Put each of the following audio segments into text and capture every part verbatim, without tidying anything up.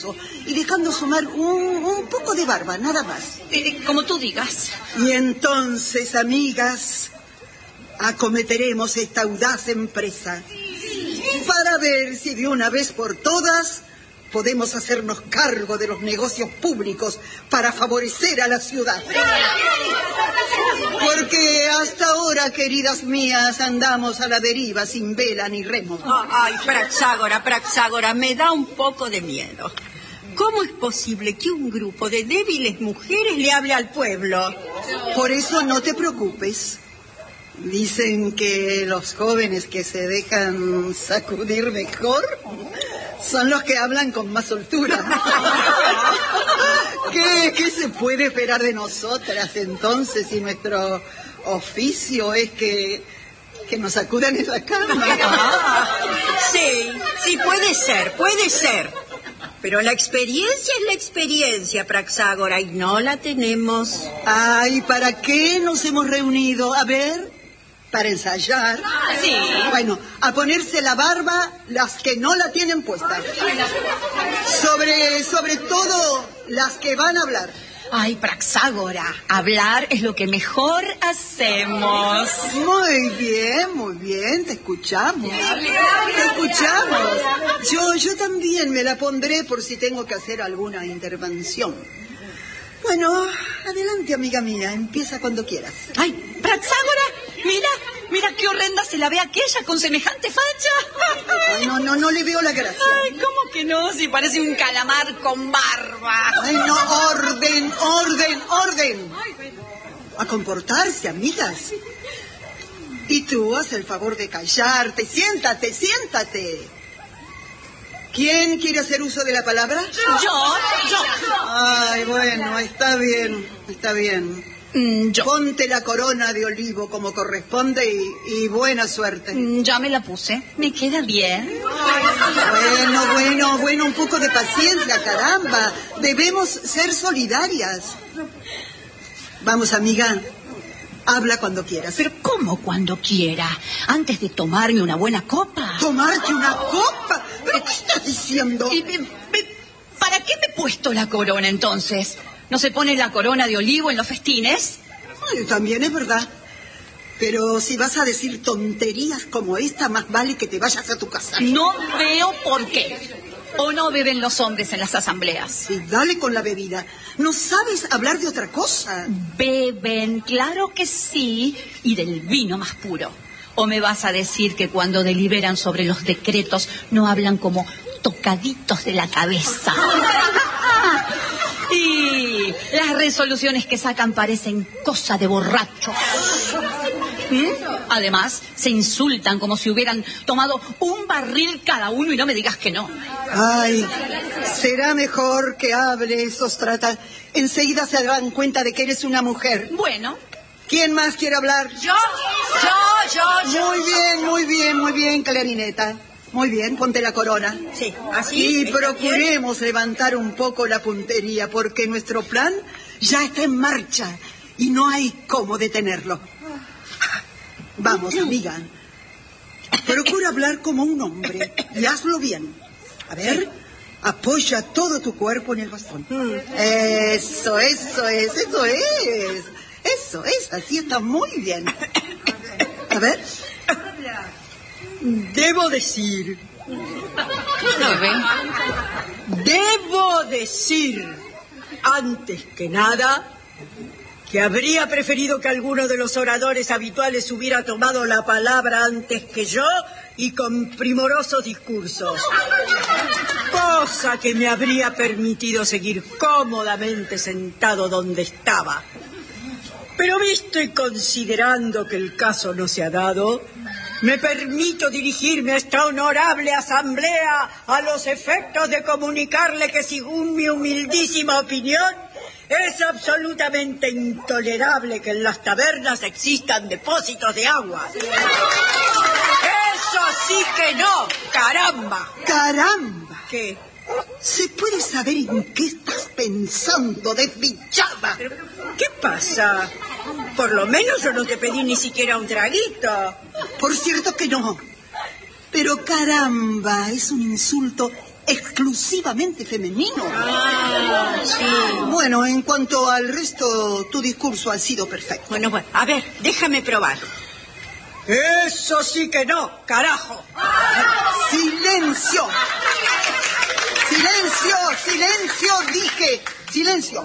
y dejando sumar un, un poco de barba, nada más. Eh, como tú digas. Y entonces, amigas, acometeremos esta audaz empresa para ver si de una vez por todas podemos hacernos cargo de los negocios públicos para favorecer a la ciudad. Porque hasta ahora, queridas mías, andamos a la deriva sin vela ni remo. Oh, ay, Praxágora, Praxágora, me da un poco de miedo. ¿Cómo es posible que un grupo de débiles mujeres le hable al pueblo? Por eso no te preocupes. Dicen que los jóvenes que se dejan sacudir mejor son los que hablan con más soltura. ¿Qué, ¿Qué se puede esperar de nosotras entonces si nuestro oficio es que, que nos sacudan en la cama? Ah, sí, sí, puede ser, puede ser. Pero la experiencia es la experiencia, Praxágora, y no la tenemos. Ay, ¿para qué nos hemos reunido? A ver, para ensayar. Sí. Bueno, a ponerse la barba las que no la tienen puesta. Sobre, sobre todo las que van a hablar. Ay, Praxágora, hablar es lo que mejor hacemos. Muy bien, muy bien, te escuchamos. Te escuchamos. Yo, yo también me la pondré por si tengo que hacer alguna intervención. Bueno, adelante, amiga mía, empieza cuando quieras. Ay, Praxágora, mira, mira qué horrenda se la ve aquella con semejante facha. Ay, no, no, no le veo la gracia. Ay, ¿cómo que no? Si parece un calamar con barba. Ay, no, orden, orden, orden. A comportarse, amigas. Y tú, haz el favor de callarte. Siéntate, siéntate. ¿Quién quiere hacer uso de la palabra? Yo, yo. Ay, bueno, está bien, está bien. Mm, yo. Ponte la corona de olivo como corresponde y, y buena suerte. Mm, ya me la puse. Me queda bien. Bueno, bueno, bueno, un poco de paciencia, caramba. Debemos ser solidarias. Vamos, amiga, habla cuando quieras. Pero ¿cómo cuando quiera? Antes de tomarme una buena copa. ¿Tomarte una copa? ¿Pero qué estás diciendo? ¿Y, y, ¿Para qué me he puesto la corona entonces? ¿No se pone la corona de olivo en los festines? Ay, también es verdad. Pero si vas a decir tonterías como esta, más vale que te vayas a tu casa. No veo por qué. ¿O no beben los hombres en las asambleas? Sí, dale con la bebida. ¿No sabes hablar de otra cosa? Beben, claro que sí, y del vino más puro. ¿O me vas a decir que cuando deliberan sobre los decretos no hablan como tocaditos de la cabeza? Y las resoluciones que sacan parecen cosa de borrachos. ¿Mm? Además, se insultan como si hubieran tomado un barril cada uno y no me digas que no. Ay, será mejor que hables, Ostrata. Enseguida se dan cuenta de que eres una mujer. Bueno. ¿Quién más quiere hablar? Yo, yo, yo, yo. Muy bien, muy bien, muy bien, Clarineta. Muy bien, ponte la corona. Sí, así. Y procuremos levantar un poco la puntería, porque nuestro plan ya está en marcha y no hay cómo detenerlo. Vamos, amiga. Procura hablar como un hombre y hazlo bien. A ver, apoya todo tu cuerpo en el bastón. Eso, eso es, eso es. Eso es, así está muy bien. A ver. Debo decir, debo decir, antes que nada, que habría preferido que alguno de los oradores habituales hubiera tomado la palabra antes que yo y con primorosos discursos. Cosa que me habría permitido seguir cómodamente sentado donde estaba. Pero visto y considerando que el caso no se ha dado, me permito dirigirme a esta honorable asamblea a los efectos de comunicarle que, según mi humildísima opinión, es absolutamente intolerable que en las tabernas existan depósitos de agua. ¡Eso sí que no! ¡Caramba! ¡Caramba! ¿Qué? ¿Se puede saber en qué estás pensando, desdichada? ¿Pero qué pasa? Por lo menos yo no te pedí ni siquiera un traguito. Por cierto que no. Pero caramba, es un insulto exclusivamente femenino. Ah, sí. Bueno, en cuanto al resto, tu discurso ha sido perfecto. Bueno, bueno, a ver, déjame probar. Eso sí que no, carajo. ¡Silencio! ¡Silencio! ¡Silencio! Dije, silencio.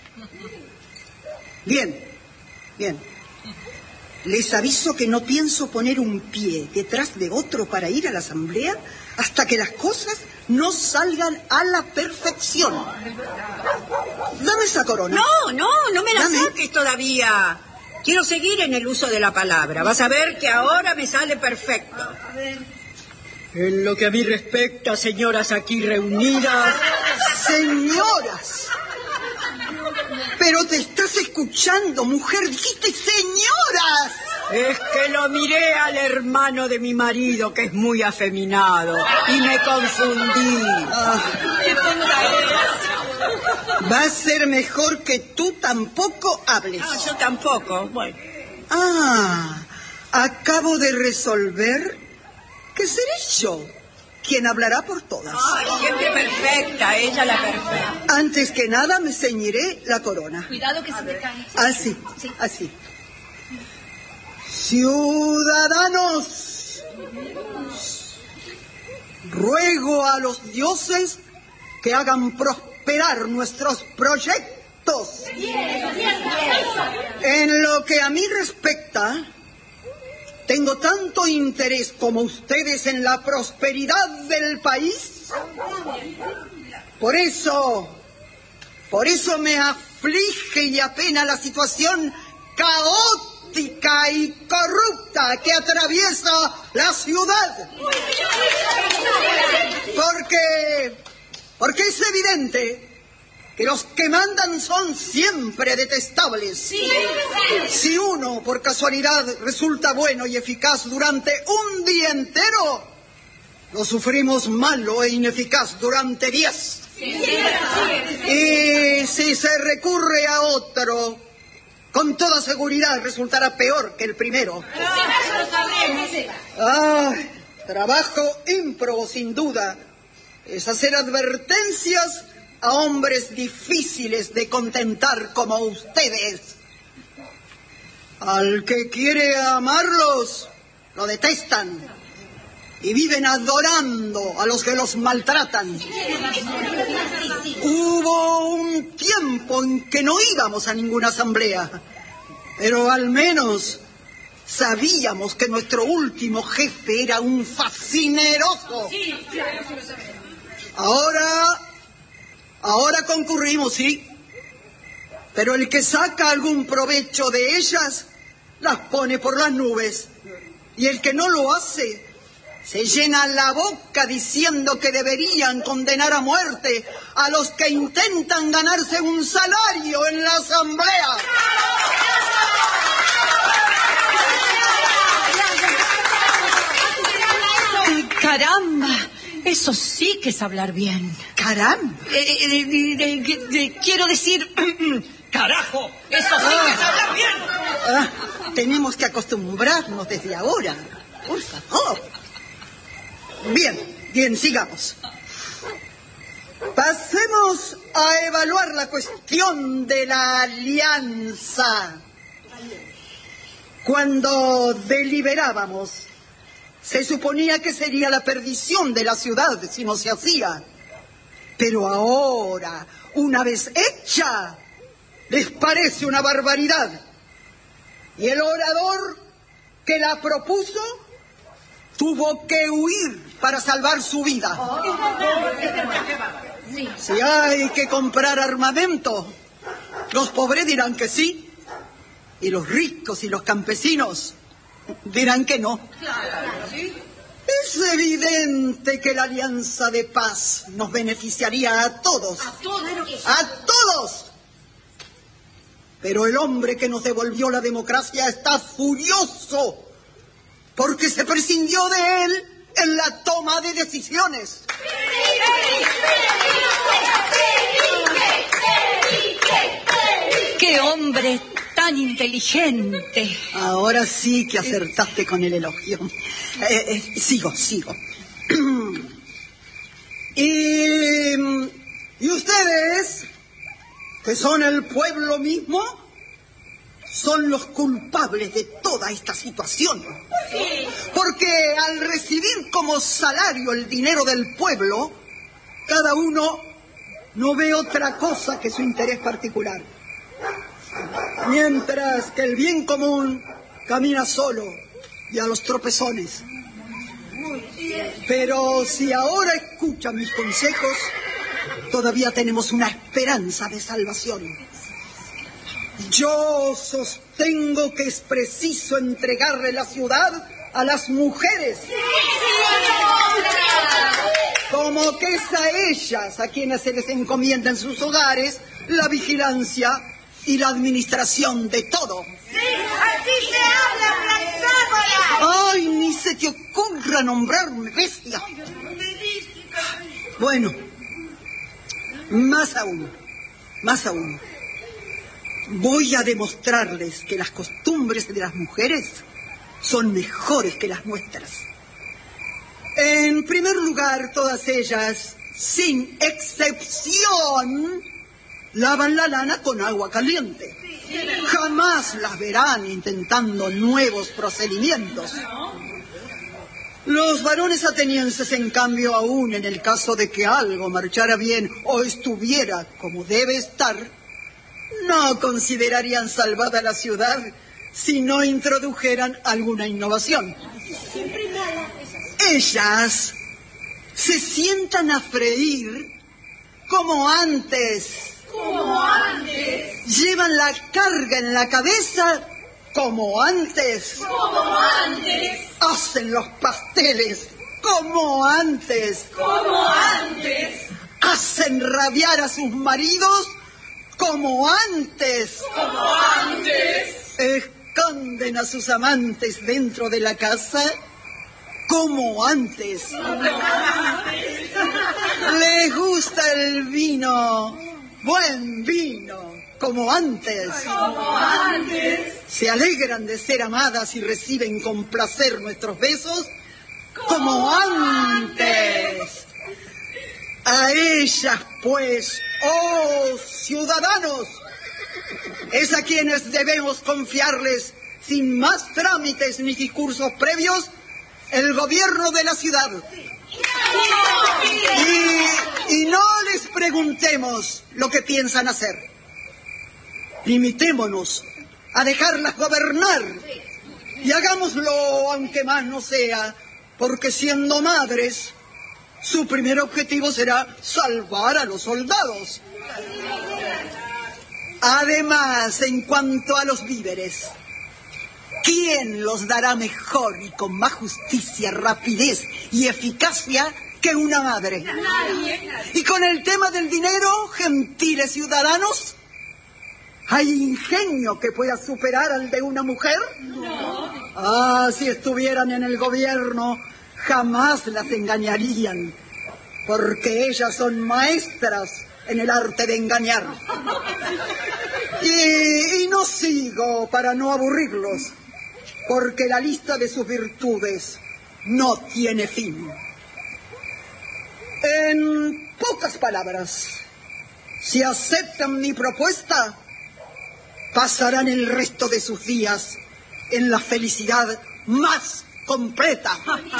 Bien, bien. Les aviso que no pienso poner un pie detrás de otro para ir a la asamblea hasta que las cosas no salgan a la perfección. Dame esa corona. No, no, no me la Dame. saques todavía. Quiero seguir en el uso de la palabra. Vas a ver que ahora me sale perfecto. En lo que a mí respecta, señoras aquí reunidas... Señoras. Pero te estás escuchando, mujer. Dijiste señoras. Es que lo miré al hermano de mi marido, que es muy afeminado, y me confundí. Ah. Va a ser mejor que tú tampoco hables. No, yo tampoco. Bueno. Ah, acabo de resolver que seré yo quien hablará por todas. Ay, siempre perfecta, ella la perfecta. Antes que nada me ceñiré la corona. Cuidado que se te cae. Así, Sí. así. Ciudadanos, ruego a los dioses que hagan prosperar nuestros proyectos. En lo que a mí respecta, tengo tanto interés como ustedes en la prosperidad del país. Por eso, por eso me aflige y apena la situación caótica y corrupta que atraviesa la ciudad. Porque, porque es evidente que los que mandan son siempre detestables. Sí. Si uno, por casualidad, resulta bueno y eficaz durante un día entero, lo sufrimos malo e ineficaz durante diez. Sí. Y si se recurre a otro, con toda seguridad resultará peor que el primero. Ah, trabajo ímprobo, sin duda, es hacer advertencias a hombres difíciles de contentar como ustedes. Al que quiere amarlos, lo detestan y viven adorando a los que los maltratan. Hubo un tiempo en que no íbamos a ninguna asamblea, pero al menos sabíamos que nuestro último jefe era un fascineroso. Ahora... Ahora concurrimos, sí, pero el que saca algún provecho de ellas las pone por las nubes, y el que no lo hace se llena la boca diciendo que deberían condenar a muerte a los que intentan ganarse un salario en la asamblea. ¡Caramba! Eso sí que es hablar bien. ¡Caramba! Eh, eh, eh, eh, eh, quiero decir... ¡Carajo! ¡Eso sí que es hablar bien! Ah, tenemos que acostumbrarnos desde ahora. Por favor. Bien, bien, sigamos. Pasemos a evaluar la cuestión de la alianza. Cuando deliberábamos, se suponía que sería la perdición de la ciudad si no se hacía. Pero ahora, una vez hecha, les parece una barbaridad. Y el orador que la propuso tuvo que huir para salvar su vida. Si hay que comprar armamento, los pobres dirán que sí, y los ricos y los campesinos dirán que no. Es evidente que la alianza de paz nos beneficiaría a todos. ¡A todos! Pero el hombre que nos devolvió la democracia está furioso porque se prescindió de él en la toma de decisiones. ¡Qué hombre tan inteligente! Ahora sí que acertaste con el elogio. Eh, eh, sigo, sigo. Y, y ustedes, que son el pueblo mismo, son los culpables de toda esta situación. Sí. Porque al recibir como salario el dinero del pueblo, cada uno no ve otra cosa que su interés particular. Mientras que el bien común camina solo y a los tropezones. Pero si ahora escuchan mis consejos, todavía tenemos una esperanza de salvación. Yo sostengo que es preciso entregarle la ciudad a las mujeres. Como que es a ellas a quienes se les encomienda en sus hogares la vigilancia y la administración de todo. ¡Sí! ¡Así se habla, Praxágoras! ¡Ay, ni se te ocurra nombrarme bestia! Bueno, más aún, más aún. Voy a demostrarles que las costumbres de las mujeres son mejores que las nuestras. En primer lugar, todas ellas, sin excepción, lavan la lana con agua caliente. Jamás las verán intentando nuevos procedimientos. Los varones atenienses, en cambio, aún en el caso de que algo marchara bien o estuviera como debe estar, no considerarían salvada la ciudad si no introdujeran alguna innovación. Ellas se sientan a freír como antes. Como antes. Llevan la carga en la cabeza como antes. Como antes. Hacen los pasteles como antes. Como antes. Hacen rabiar a sus maridos como antes. Como antes. Esconden a sus amantes dentro de la casa como antes. Como antes. Les gusta el vino, buen vino, como antes. Como antes. Se alegran de ser amadas y reciben con placer nuestros besos como antes. A ellas, pues, oh ciudadanos, es a quienes debemos confiarles, sin más trámites ni discursos previos, el gobierno de la ciudad. Y, y no les preguntemos lo que piensan hacer. Limitémonos a dejarlas gobernar y hagámoslo aunque más no sea, porque siendo madres, su primer objetivo será salvar a los soldados. Además, en cuanto a los víveres, ¿quién los dará mejor y con más justicia, rapidez y eficacia que una madre? Y con el tema del dinero, gentiles ciudadanos, ¿hay ingenio que pueda superar al de una mujer? No. Ah, si estuvieran en el gobierno, jamás las engañarían, porque ellas son maestras en el arte de engañar. Y, y no sigo para no aburrirlos, porque la lista de sus virtudes no tiene fin. En pocas palabras, si aceptan mi propuesta, pasarán el resto de sus días en la felicidad más completa.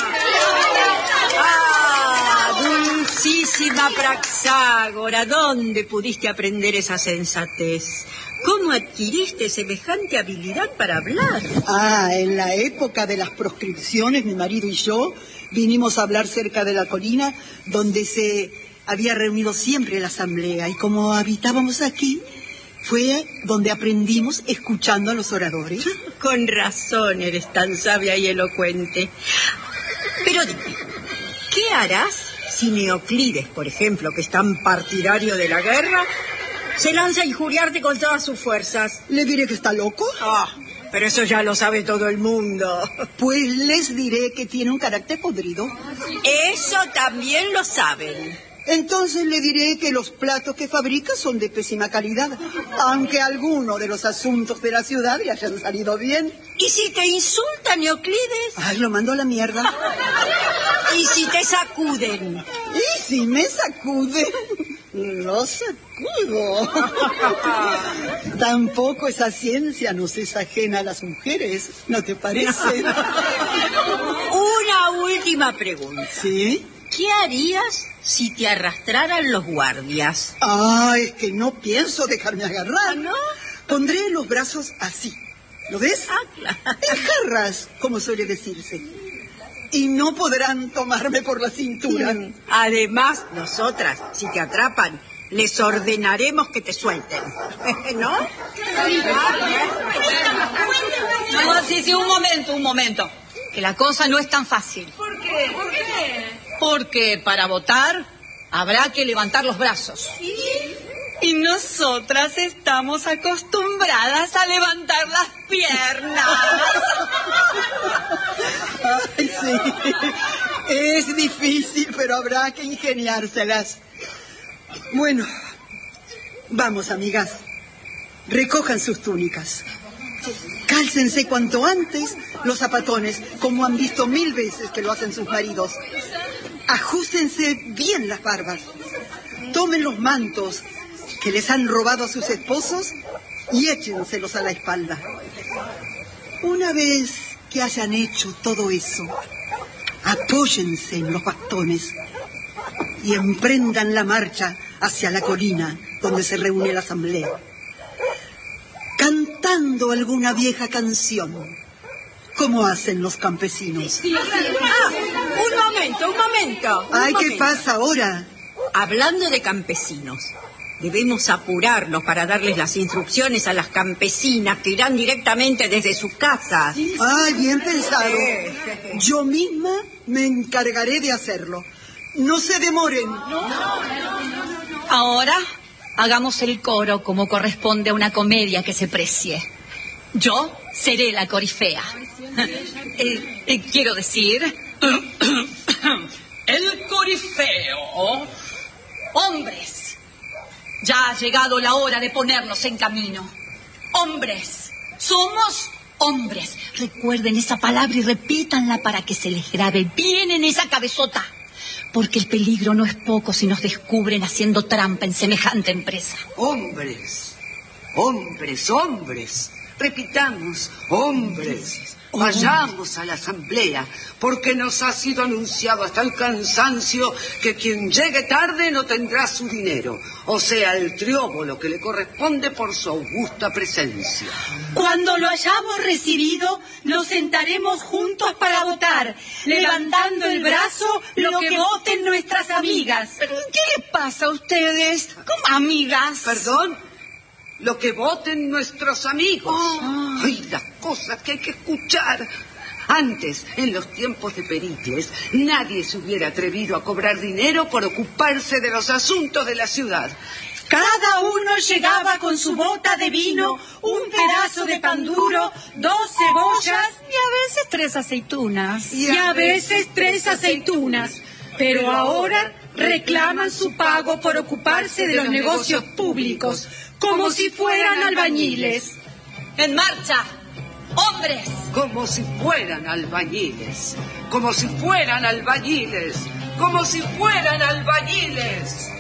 ¡Ah, dulcísima Praxágora! ¿Dónde pudiste aprender esa sensatez? ¿Cómo adquiriste semejante habilidad para hablar? Ah, en la época de las proscripciones, mi marido y yo vinimos a hablar cerca de la colina donde se había reunido siempre la asamblea, y como habitábamos aquí, fue donde aprendimos escuchando a los oradores. Con razón eres tan sabia y elocuente. Pero dime, ¿qué harás si Neoclides, por ejemplo, que es tan partidario de la guerra, se lanza a injuriarte con todas sus fuerzas? ¿Le diré que está loco? Ah, pero eso ya lo sabe todo el mundo. Pues les diré que tiene un carácter podrido. Eso también lo saben. Entonces le diré que los platos que fabrica son de pésima calidad, aunque algunos de los asuntos de la ciudad le hayan salido bien. ¿Y si te insulta Neoclides? Ay, lo mando a la mierda. ¿Y si te sacuden? Y si me sacude, lo sacudo. Tampoco esa ciencia nos es ajena a las mujeres, ¿no te parece? Una última pregunta. ¿Sí? ¿Qué harías si te arrastraran los guardias? Ah, es que no pienso dejarme agarrar. ¿No? Pondré los brazos así. ¿Lo ves? Ah, claro. En jarras, como suele decirse. Y no podrán tomarme por la cintura. Mm. Además, nosotras, si te atrapan, les ordenaremos que te suelten. ¿No? No, sí, sí, un momento, un momento. Que la cosa no es tan fácil. ¿Por qué? ¿Por qué? Porque para votar habrá que levantar los brazos. ¿Y? Y nosotras estamos acostumbradas a levantar las piernas. Ay, sí. Es difícil, pero habrá que ingeniárselas. Bueno, vamos, amigas. Recojan sus túnicas. Cálcense cuanto antes los zapatones, como han visto mil veces que lo hacen sus maridos. Ajústense bien las barbas. Tomen los mantos que les han robado a sus esposos y échenselos a la espalda. Una vez que hayan hecho todo eso, apóyense en los bastones y emprendan la marcha hacia la colina donde se reúne la asamblea, cantando alguna vieja canción, como hacen los campesinos. Ah, un momento, un momento. un Ay, ¿qué momento. pasa ahora? Hablando de campesinos, debemos apurarnos para darles las instrucciones a las campesinas que irán directamente desde sus casas. Ay, bien pensado. Yo misma me encargaré de hacerlo. No se demoren. Ahora hagamos el coro como corresponde a una comedia que se precie. Yo seré la corifea. Eh, eh, quiero decir, el corifeo. Hombres, ya ha llegado la hora de ponernos en camino. Hombres, somos hombres. Recuerden esa palabra y repítanla para que se les grabe bien en esa cabezota. Porque el peligro no es poco si nos descubren haciendo trampa en semejante empresa. Hombres, hombres, hombres. Repitamos, hombres. Vayamos a la asamblea, porque nos ha sido anunciado hasta el cansancio que quien llegue tarde no tendrá su dinero, o sea, el trióbolo que le corresponde por su augusta presencia. Cuando lo hayamos recibido, nos sentaremos juntos para votar, levantando el brazo lo que voten nuestras amigas. ¿Pero qué les pasa a ustedes? ¿Cómo amigas? ¿Perdón? Lo que voten nuestros amigos. Oh. Ay, las cosas que hay que escuchar. Antes, en los tiempos de Pericles, nadie se hubiera atrevido a cobrar dinero por ocuparse de los asuntos de la ciudad. Cada uno llegaba con su bota de vino, un pedazo de pan duro, dos cebollas Y a veces tres aceitunas. y a veces tres aceitunas. Pero ahora reclaman su pago por ocuparse de los negocios públicos, como si fueran albañiles. ¡En marcha! ¡Hombres! Como si fueran albañiles. Como si fueran albañiles. Como si fueran albañiles.